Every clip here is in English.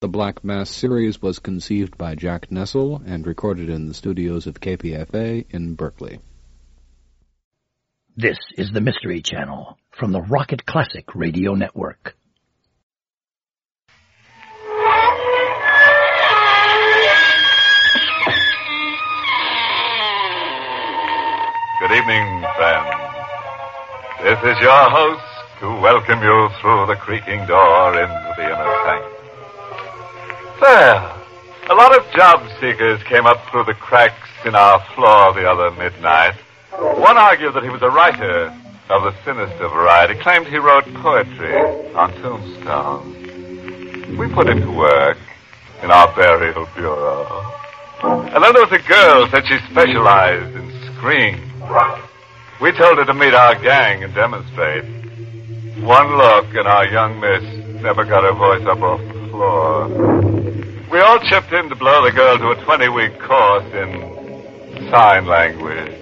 The Black Mass series was conceived by Jack Nessel and recorded in the studios of KPFA in Berkeley. This is the Mystery Channel from the Rocket Classic Radio Network. Good evening, friends. This is your host to welcome you through the creaking door into the inner sanctum. There, a lot of job seekers came up through the cracks in our floor the other midnight. One argued that he was a writer of the sinister variety, claimed he wrote poetry on tombstones. We put him to work in our burial bureau. And then there was a girl who said she specialized in screams. We told her to meet our gang and demonstrate. One look and our young miss never got her voice up off the floor. We all chipped in to blow the girl to a 20-week course in sign language.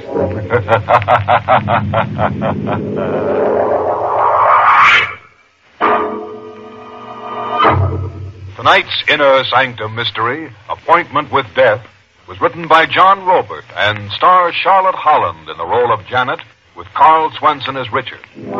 Tonight's Inner Sanctum Mystery, Appointment with Death, was written by John Robert and stars Charlotte Holland in the role of Janet, with Carl Swenson as Richard.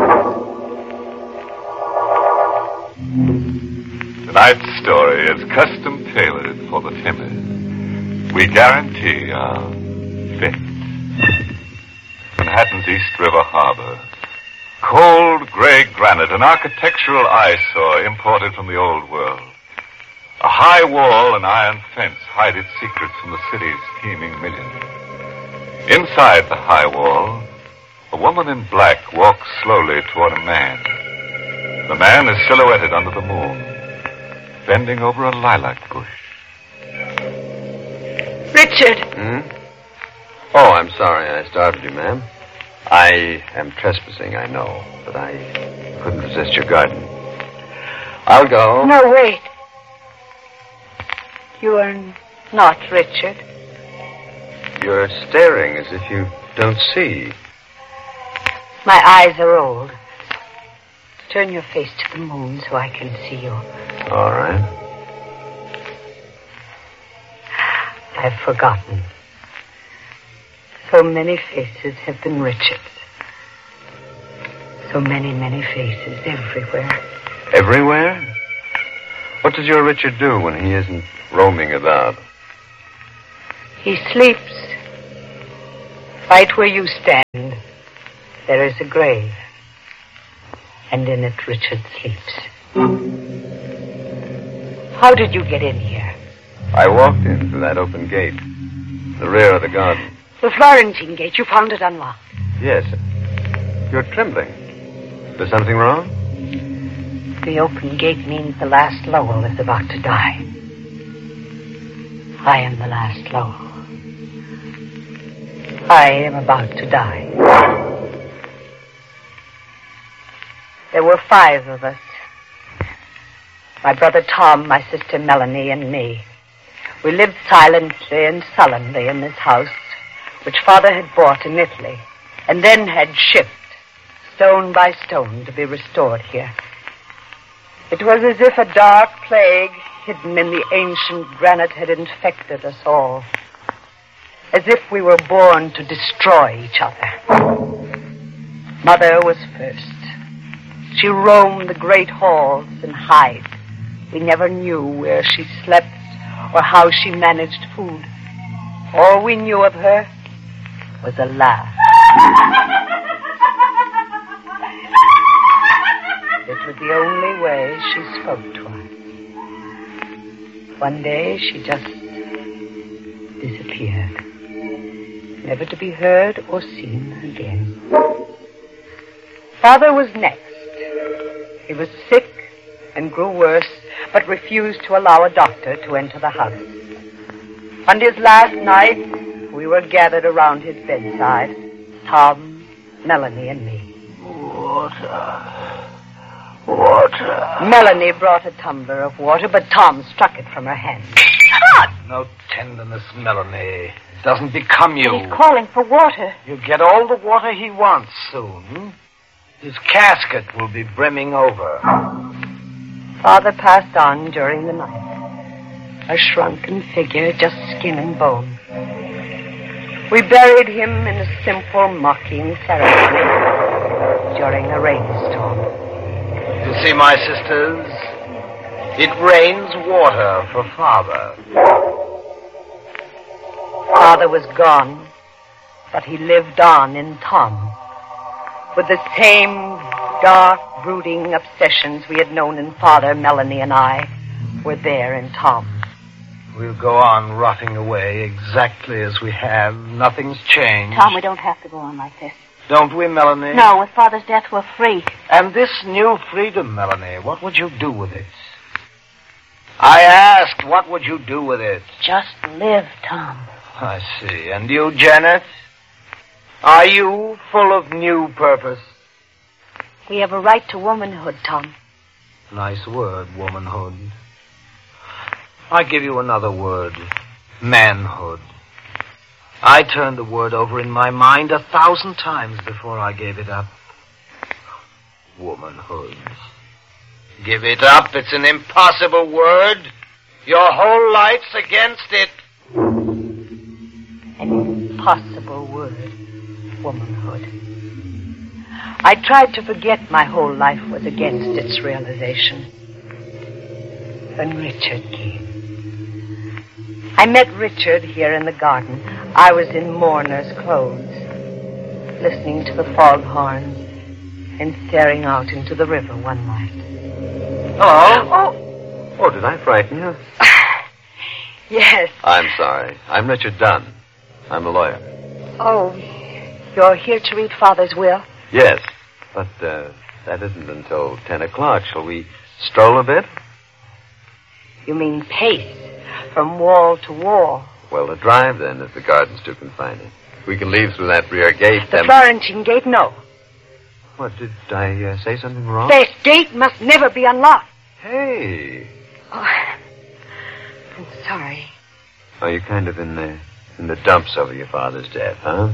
Tonight's story is custom tailored for the timid. We guarantee a fit. Manhattan's East River Harbor. Cold gray granite, an architectural eyesore imported from the old world. A high wall and iron fence hide its secrets from the city's teeming millions. Inside the high wall, a woman in black walks slowly toward a man. The man is silhouetted under the moon, bending over a lilac bush. Richard! Oh, I'm sorry I startled you, ma'am. I am trespassing, I know, but I couldn't resist your garden. I'll go. No, wait. You are not Richard. You're staring as if you don't see. My eyes are old. Turn your face to the moon so I can see you. All right. I've forgotten. So many faces have been Richard's. So many, many faces everywhere. Everywhere? What does your Richard do when he isn't roaming about? He sleeps. Right where you stand, there is a grave. And in it, Richard sleeps. How did you get in here? I walked in through that open gate, the rear of the garden. The Florentine gate. You found it unlocked. Yes. You're trembling. Is there something wrong? The open gate means the last Lowell is about to die. I am the last Lowell. I am about to die. There were 5 of us. My brother Tom, my sister Melanie, and me. We lived silently and sullenly in this house, which Father had bought in Italy, and then had shipped, stone by stone, to be restored here. It was as if a dark plague hidden in the ancient granite had infected us all. As if we were born to destroy each other. Mother was first. She roamed the great halls and hid. We never knew where she slept or how she managed food. All we knew of her was a laugh. It was the only way she spoke to us. One day she just disappeared, never to be heard or seen again. Father was next. He was sick and grew worse, but refused to allow a doctor to enter the house. On his last night, we were gathered around his bedside, Tom, Melanie, and me. Water. Melanie brought a tumbler of water, but Tom struck it from her hand. No tenderness, Melanie. It doesn't become you. He's calling for water. You'll get all the water he wants soon. His casket will be brimming over. Father passed on during the night, a shrunken figure, just skin and bone. We buried him in a simple, mocking ceremony during a rainstorm. You see, my sisters, it rains water for Father. Father was gone, but he lived on in Tom, with the same dark, brooding obsessions we had known in Father. Melanie and I were there in Tom. We'll go on rotting away exactly as we have. Nothing's changed. Tom, we don't have to go on like this. Don't we, Melanie? No, with Father's death, we're free. And this new freedom, Melanie, what would you do with it? I asked, what would you do with it? Just live, Tom. I see. And you, Janet? Are you full of new purpose? We have a right to womanhood, Tom. Nice word, womanhood. I give you another word. Manhood. I turned the word over in my mind 1,000 times before I gave it up. Womanhood. Give it up. It's an impossible word. Your whole life's against it. An impossible word, womanhood. I tried to forget my whole life was against its realization. When Richard came. I met Richard here in the garden. I was in mourner's clothes, listening to the foghorns and staring out into the river one night. Hello? Oh, did I frighten you? Yes. I'm sorry. I'm Richard Dunn. I'm a lawyer. Oh, you're here to read Father's will? Yes, but that isn't until 10 o'clock. Shall we stroll a bit? You mean pace, from wall to wall? Well, the drive, then, if the garden's too confining. We can leave through that rear gate. The Florentine gate, no. What, did I say something wrong? This gate must never be unlocked. Hey. Oh, I'm sorry. Oh, you're kind of in the dumps over your father's death, huh?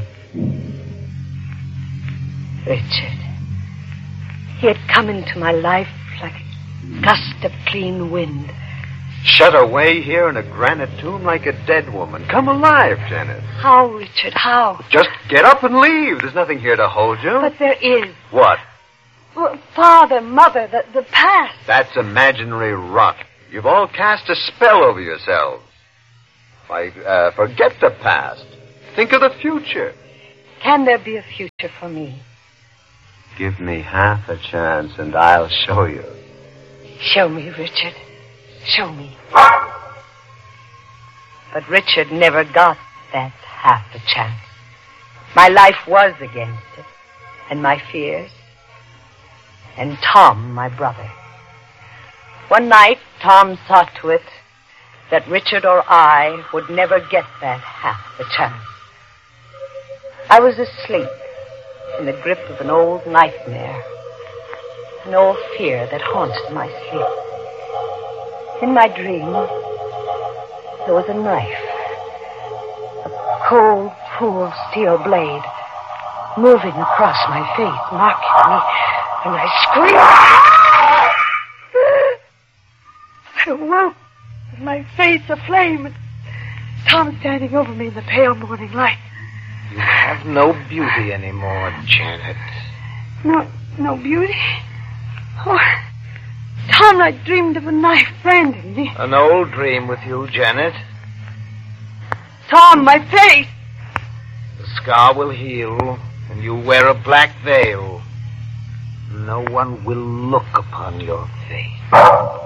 Richard. He had come into my life like a gust of clean wind. Shut away here in a granite tomb like a dead woman. Come alive, Janet. How, Richard, how? Just get up and leave. There's nothing here to hold you. But there is. What? Well, Father, Mother, the past. That's imaginary rot. You've all cast a spell over yourselves. Why, forget the past. Think of the future. Can there be a future for me? Give me half a chance and I'll show you. Show me, Richard. Show me. But Richard never got that half a chance. My life was against it, and my fears, and Tom, my brother. One night, Tom saw to it that Richard or I would never get that half a chance. I was asleep in the grip of an old nightmare, an old fear that haunted my sleep. In my dream, there was a knife, a cold, cruel steel blade, moving across my face, marking me, and I screamed. I awoke with my face aflame, and Tom standing over me in the pale morning light. You have no beauty anymore, Janet. No beauty? Oh, Tom, I dreamed of a knife branding me. An old dream with you, Janet. Tom, my face! The scar will heal, and you wear a black veil. No one will look upon your face.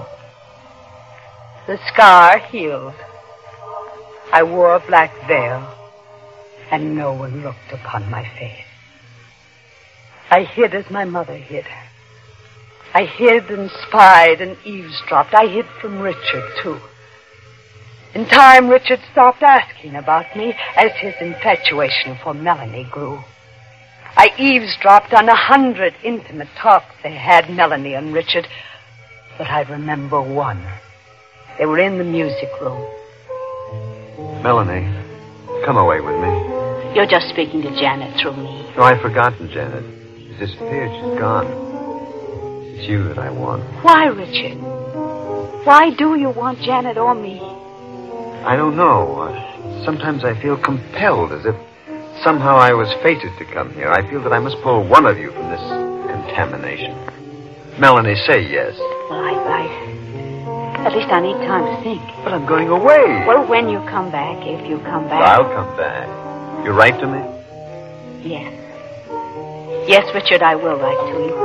The scar healed. I wore a black veil, and no one looked upon my face. I hid as my mother hid. I hid and spied and eavesdropped. I hid from Richard, too. In time, Richard stopped asking about me as his infatuation for Melanie grew. I eavesdropped on 100 intimate talks they had, Melanie and Richard, but I remember one. They were in the music room. Melanie, come away with me. You're just speaking to Janet through me. No, I've forgotten Janet. She's disappeared. She's gone. It's you that I want. Why, Richard? Why do you want Janet or me? I don't know. Sometimes I feel compelled, as if somehow I was fated to come here. I feel that I must pull one of you from this contamination. Melanie, say yes. Well, at least I need time to think. But I'm going away. Well, when you come back, if you come back. I'll come back. You write to me? Yes. Yes, Richard, I will write to you.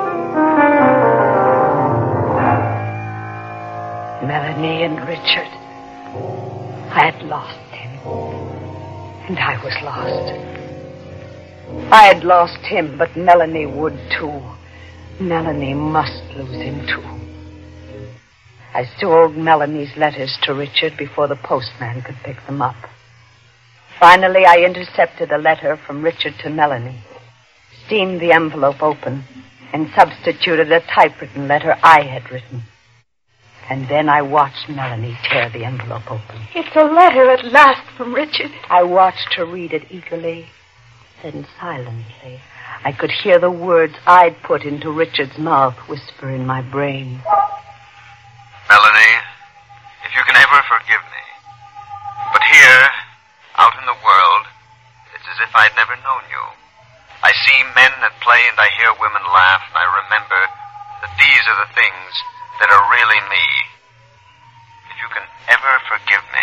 Melanie and Richard. I had lost him. And I was lost. I had lost him, but Melanie would too. Melanie must lose him too. I stole Melanie's letters to Richard before the postman could pick them up. Finally, I intercepted a letter from Richard to Melanie, steamed the envelope open, and substituted a typewritten letter I had written. And then I watched Melanie tear the envelope open. It's a letter at last from Richard. I watched her read it eagerly, then silently. I could hear the words I'd put into Richard's mouth whisper in my brain. Melanie, if you can ever forgive me. But here, out in the world, it's as if I'd never known you. I see men at play and I hear women laugh, and I remember that these are the things that are really me. If you can ever forgive me.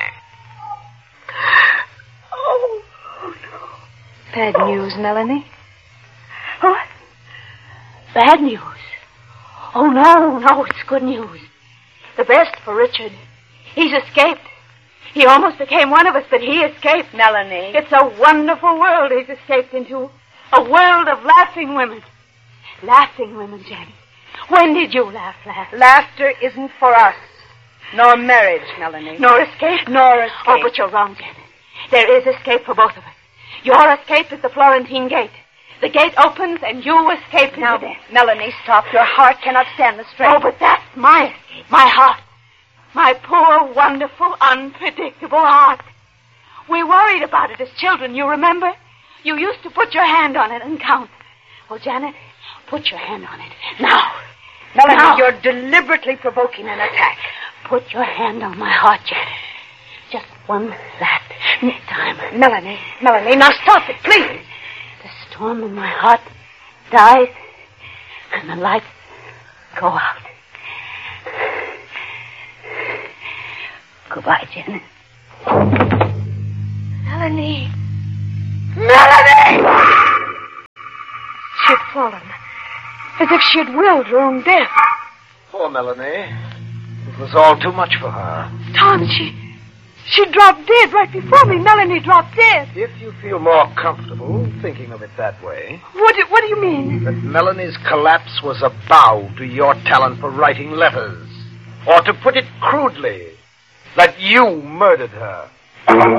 Oh, no. Bad news, Melanie? What? Bad news? Oh, no, it's good news. The best for Richard. He's escaped. He almost became one of us, but he escaped. Melanie. It's a wonderful world he's escaped into. A world of laughing women. Laughing women, Janet. When did you laugh last? Laughter isn't for us. Nor marriage, Melanie. Nor escape? Nor escape. Oh, but you're wrong, Janet. There is escape for both of us. Your escape is the Florentine Gate. The gate opens and you escape into Now, death. Melanie, stop. Your heart cannot stand the strain. Oh, but that's my escape. My heart. My poor, wonderful, unpredictable heart. We worried about it as children, you remember? You used to put your hand on it and count. Well, Janet, put your hand on it. Now. Melanie, now. You're deliberately provoking an attack. Put your hand on my heart, Janet. Just one last time. Melanie, now stop it, please. The storm in my heart dies, and the lights go out. Goodbye, Janet. Melanie! She had fallen, as if she had willed her own death. Poor Melanie. It was all too much for her. Tom, she dropped dead right before me. Melanie dropped dead. If you feel more comfortable thinking of it that way. What do you mean? That Melanie's collapse was a bow to your talent for writing letters. Or to put it crudely, that you murdered her.